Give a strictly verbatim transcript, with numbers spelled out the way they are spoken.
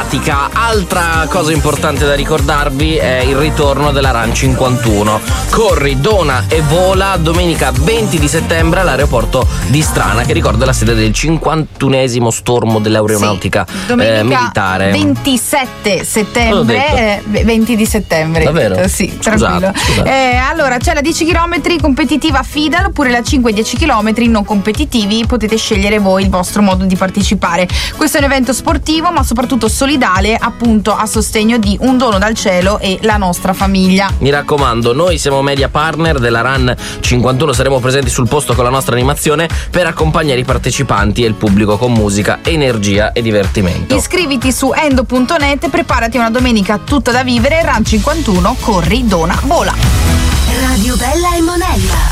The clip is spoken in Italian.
aeronautica. Altra cosa importante da ricordarvi è il ritorno della Run cinquantuno. Corri, dona e vola domenica venti di settembre all'aeroporto di Strana, che ricorda la sede del cinquantunesimo stormo dell'aeronautica sì, domenica eh, militare. ventisette settembre, eh, venti di settembre. Davvero? Sì, tranquillo. Scusate, scusate. Eh, allora c'è la dieci chilometri competitiva FIDAL oppure la cinque e dieci chilometri non competitivi, potete scegliere voi il vostro modo di partecipare. Questo è un evento sportivo ma soprattutto solidale, appunto a sostegno di Un dono dal cielo e la nostra famiglia. Mi raccomando, noi siamo media partner della Run cinquantuno, saremo presenti sul posto con la nostra animazione per accompagnare i partecipanti e il pubblico con musica, energia e divertimento. Iscriviti su endo punto net e preparati a una domenica tutta da vivere. Run cinquantuno, corri, dona, vola. Radio Bella e Monella.